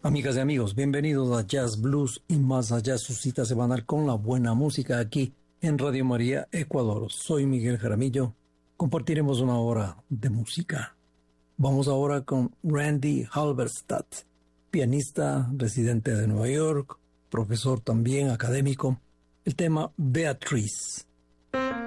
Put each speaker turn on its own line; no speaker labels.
Amigas y amigos, bienvenidos a Jazz Blues y más allá, su cita semanal con la buena música aquí en Radio María Ecuador. Soy Miguel Jaramillo. Compartiremos una hora de música. Vamos ahora con Randy Halberstadt, pianista residente de Nueva York, profesor también académico. El tema Beatrice.